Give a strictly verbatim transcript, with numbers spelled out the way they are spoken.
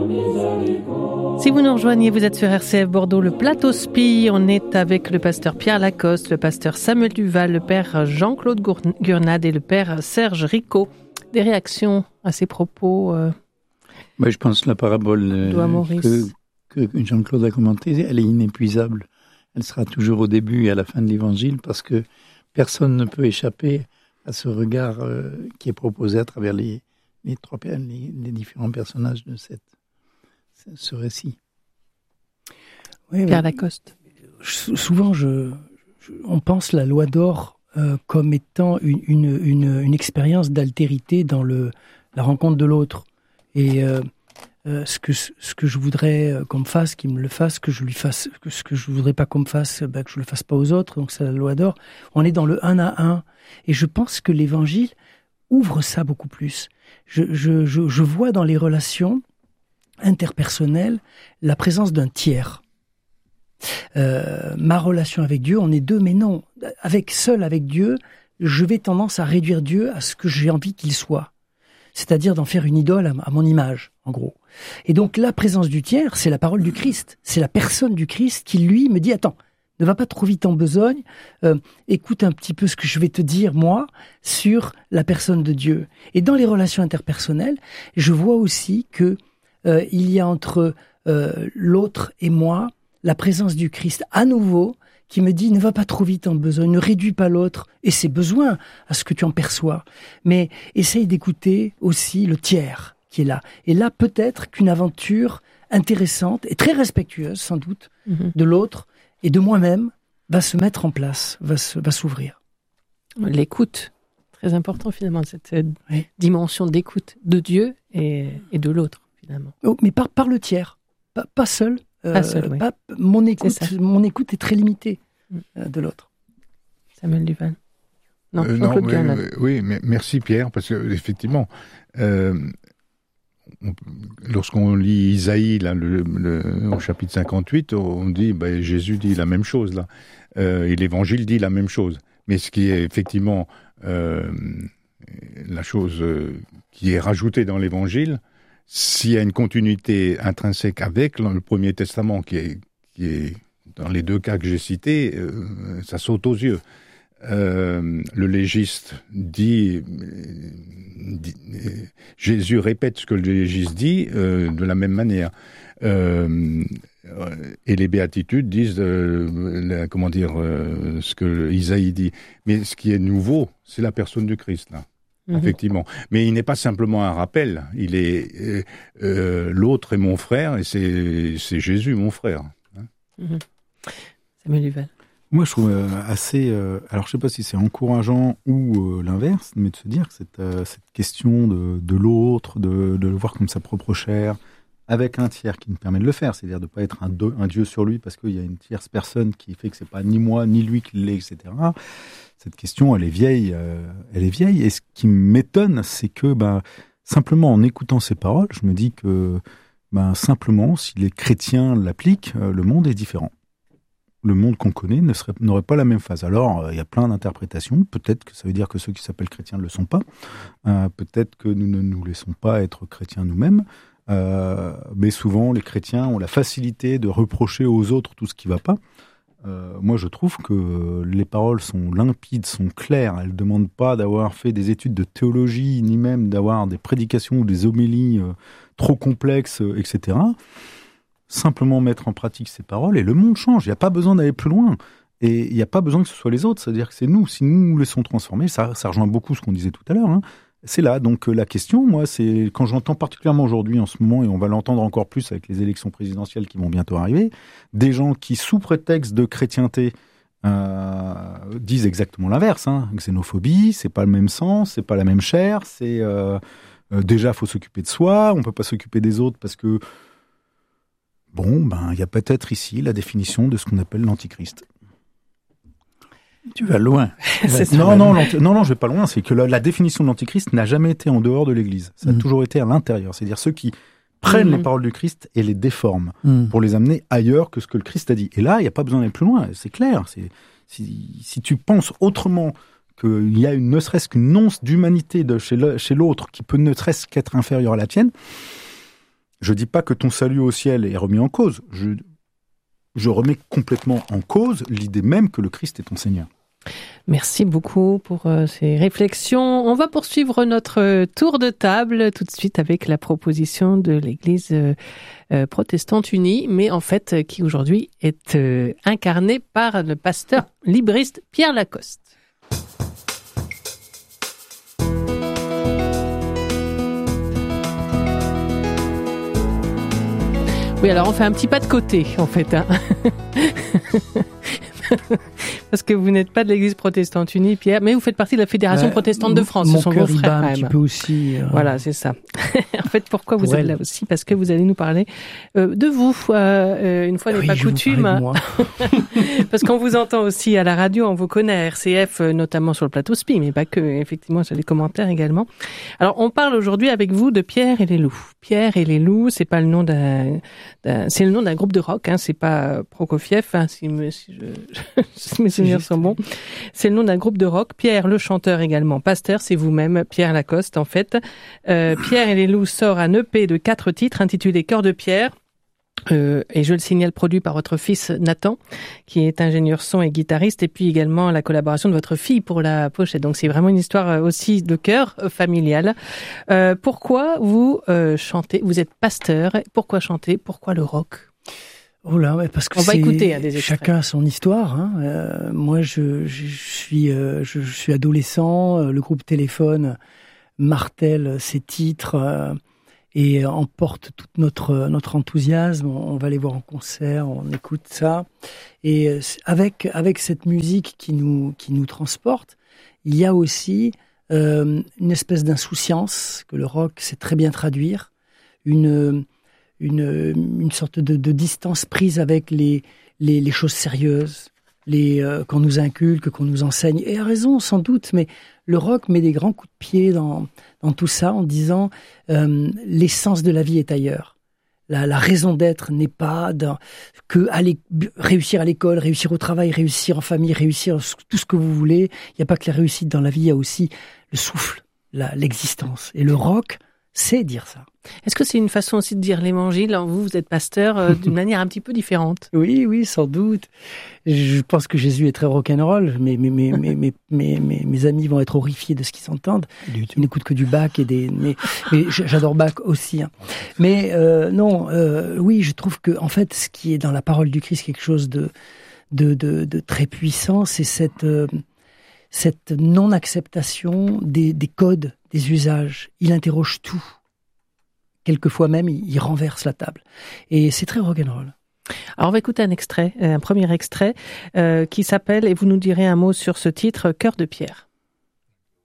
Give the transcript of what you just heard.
Si vous nous rejoignez, vous êtes sur R C F Bordeaux, le plateau Spi. On est avec le pasteur Pierre Lacoste, le pasteur Samuel Duval, le père Jean-Claude Gurnade et le père Serge Rico. Des réactions à ces propos euh... bah, Je pense que la parabole euh, que, que Jean-Claude a commentée, elle est inépuisable. Elle sera toujours au début et à la fin de l'évangile parce que personne ne peut échapper à ce regard euh, qui est proposé à travers les, les, trois, les, les différents personnages de cette, ce récit. Oui, Pierre Lacoste. Souvent, je, je, on pense la loi d'or euh, comme étant une, une, une, une expérience d'altérité dans le, la rencontre de l'autre. Et euh, euh, ce, que, ce que je voudrais qu'on me fasse, qu'il me le fasse, que je lui fasse, que ce que je voudrais pas qu'on me fasse, ben, que je le fasse pas aux autres. Donc c'est la loi d'or. On est dans le un à un. Et je pense que l'évangile ouvre ça beaucoup plus. Je, je, je, je vois dans les relations interpersonnelles la présence d'un tiers. Euh, ma relation avec Dieu, on est deux, mais non. Avec seul avec Dieu, je vais tendance à réduire Dieu à ce que j'ai envie qu'il soit. C'est-à-dire d'en faire une idole à, à mon image, en gros. Et donc la présence du tiers, c'est la parole du Christ. C'est la personne du Christ qui, lui, me dit « Attends, ne va pas trop vite en besogne, euh, écoute un petit peu ce que je vais te dire, moi, sur la personne de Dieu. » Et dans les relations interpersonnelles, je vois aussi que euh, il y a entre euh, l'autre et moi la présence du Christ à nouveau qui me dit ne va pas trop vite en besogne, ne réduis pas l'autre et ses besoins à ce que tu en perçois, mais essaye d'écouter aussi le tiers qui est là. Et là, peut-être qu'une aventure intéressante et très respectueuse, sans doute, mm-hmm. de l'autre et de moi-même va se mettre en place, va, se, va s'ouvrir. L'écoute, très important finalement, cette oui. dimension d'écoute de Dieu et, et de l'autre finalement. Oh, mais par, par le tiers, pas, pas seul. Euh, pas seul, oui. pas, mon, écoute, mon écoute est très limitée euh, de l'autre. Samuel Duval. Non, euh, non mais, euh, oui, mais merci Pierre, parce que effectivement, euh, on, lorsqu'on lit Isaïe, là, le, le, au chapitre cinquante-huit, on dit, bah, Jésus dit la même chose là, euh, et l'Évangile dit la même chose. Mais ce qui est effectivement euh, la chose qui est rajoutée dans l'Évangile, s'il y a une continuité intrinsèque avec le Premier Testament, qui est, qui est dans les deux cas que j'ai cités, euh, ça saute aux yeux. Euh, le légiste dit, dit, Jésus répète ce que le légiste dit euh, de la même manière. Euh, et les béatitudes disent, euh, la, comment dire, euh, ce que Isaïe dit. Mais ce qui est nouveau, c'est la personne du Christ, là. Mmh. Effectivement. Mais il n'est pas simplement un rappel. Il est euh, euh, l'autre est mon frère et c'est, c'est Jésus, mon frère. Hein. Mmh. Samuel Duval. Moi, je trouve euh, assez... Euh, alors, je ne sais pas si c'est encourageant ou euh, l'inverse, mais de se dire que cette, euh, cette question de, de l'autre, de, de le voir comme sa propre chair, avec un tiers qui nous permet de le faire, c'est-à-dire de ne pas être un, do, un Dieu sur lui parce qu'il y a une tierce personne qui fait que ce n'est pas ni moi, ni lui qui l'est, et cetera. Cette question, elle est vieille, euh, elle est vieille. Et ce qui m'étonne, c'est que ben, simplement en écoutant ces paroles, je me dis que ben, simplement, si les chrétiens l'appliquent, euh, le monde est différent. Le monde qu'on connaît ne serait, n'aurait pas la même phase. Alors, il euh, y a plein d'interprétations. Peut-être que ça veut dire que ceux qui s'appellent chrétiens ne le sont pas. Euh, peut-être que nous ne nous laissons pas être chrétiens nous-mêmes. Euh, mais souvent, les chrétiens ont la facilité de reprocher aux autres tout ce qui ne va pas. Euh, moi, je trouve que les paroles sont limpides, sont claires. Elles ne demandent pas d'avoir fait des études de théologie, ni même d'avoir des prédications ou des homélies euh, trop complexes, euh, et cetera. Simplement mettre en pratique ces paroles et le monde change. Il n'y a pas besoin d'aller plus loin. Et il n'y a pas besoin que ce soit les autres. C'est-à-dire que c'est nous. Si nous nous laissons transformer, ça, ça rejoint beaucoup ce qu'on disait tout à l'heure, hein. C'est là. Donc, euh, la question, moi, c'est quand j'entends particulièrement aujourd'hui, en ce moment, et on va l'entendre encore plus avec les élections présidentielles qui vont bientôt arriver, des gens qui, sous prétexte de chrétienté, euh, disent exactement l'inverse. Hein. Xénophobie, c'est pas le même sang, c'est pas la même chair, c'est euh, euh, déjà, faut s'occuper de soi, on peut pas s'occuper des autres parce que, bon, ben, il y a peut-être ici la définition de ce qu'on appelle l'antichrist. Tu vas loin. C'est non, non, non, non, je vais pas loin. C'est que la, la définition de l'antichrist n'a jamais été en dehors de l'Église. Ça a mmh. toujours été à l'intérieur. C'est-à-dire ceux qui prennent mmh. les paroles du Christ et les déforment mmh. pour les amener ailleurs que ce que le Christ a dit. Et là, il n'y a pas besoin d'aller plus loin. C'est clair. C'est, si, si tu penses autrement qu'il y a une, ne serait-ce qu'une once d'humanité de chez, le, chez l'autre qui peut ne serait-ce qu'être inférieure à la tienne, je dis pas que ton salut au ciel est remis en cause. Je, je remets complètement en cause l'idée même que le Christ est ton Seigneur. Merci beaucoup pour euh, ces réflexions. On va poursuivre notre euh, tour de table tout de suite avec la proposition de l'Église euh, euh, protestante unie, mais en fait euh, qui aujourd'hui est euh, incarnée par le pasteur libriste Pierre Lacoste. Oui, alors on fait un petit pas de côté en fait. Hein. Parce que vous n'êtes pas de l'Église protestante unie, Pierre, mais vous faites partie de la Fédération euh, protestante de France. Mon Ce sont cœur vos y frères, bat un quand petit même. peu aussi. Euh... Voilà, c'est ça. En fait, pourquoi vous Pour êtes elle. là aussi? Parce que vous allez nous parler euh, de vous. Euh, une fois n'est oui, pas je vais coutume. vous parler de moi. Parce qu'on vous entend aussi à la radio, on vous connaît à R C F, notamment sur le plateau S P I, mais pas que, effectivement, sur les commentaires également. Alors, on parle aujourd'hui avec vous de Pierre et les loups. Pierre et les loups, c'est pas le nom d'un, d'un c'est le nom d'un groupe de rock, hein, c'est pas Prokofiev, hein, si, me, si, je, si mes souvenirs sont bons. C'est le nom d'un groupe de rock. Pierre, le chanteur également, pasteur, c'est vous-même, Pierre Lacoste, en fait. Euh, Pierre et les loups sort un E P de quatre titres intitulé Cœur de Pierre. Euh, et je le signale, produit par votre fils Nathan, qui est ingénieur son et guitariste, et puis également la collaboration de votre fille pour la pochette. Donc c'est vraiment une histoire aussi de cœur euh, familial. Euh, pourquoi vous euh, chantez? Vous êtes pasteur. Pourquoi chanter? Pourquoi le rock? Oh là, ouais, parce que on va c'est écouter hein, des extraits. Chacun a son histoire. Hein. Euh, moi, je, je, je suis, euh, je, je suis adolescent. Le groupe Téléphone martèle ses titres. Euh, et emporte tout notre notre enthousiasme. On va les voir en concert, on écoute ça, et avec avec cette musique qui nous qui nous transporte, il y a aussi euh, une espèce d'insouciance que le rock sait très bien traduire, une une une sorte de, de distance prise avec les les, les choses sérieuses, les euh, qu'on nous inculque, qu'on nous enseigne, et à raison sans doute, mais le rock met des grands coups de pied dans, dans tout ça en disant euh, l'essence de la vie est ailleurs. La, la raison d'être n'est pas dans, que aller, réussir à l'école, réussir au travail, réussir en famille, réussir tout ce que vous voulez. Il n'y a pas que la réussite dans la vie, il y a aussi le souffle, la, l'existence. Et le rock sait dire ça. Est-ce que c'est une façon aussi de dire l'évangile? Vous, vous êtes pasteur euh, d'une manière un petit peu différente. Oui, oui, sans doute. Je pense que Jésus est très rock'n'roll. Mais mes, mes, mes, mes, mes, mes, mes amis vont être horrifiés de ce qu'ils entendent. Ils n'écoutent que du Bach et des. Mais, mais j'adore Bach aussi. Hein. Mais euh, non, euh, oui, je trouve que en fait, ce qui est dans la parole du Christ, quelque chose de de, de, de très puissant, c'est cette euh, cette non-acceptation des, des codes, des usages. Il interroge tout. Quelquefois même, il renverse la table. Et c'est très rock'n'roll. Alors, on va écouter un extrait, un premier extrait, euh, qui s'appelle, et vous nous direz un mot sur ce titre, Cœur de Pierre.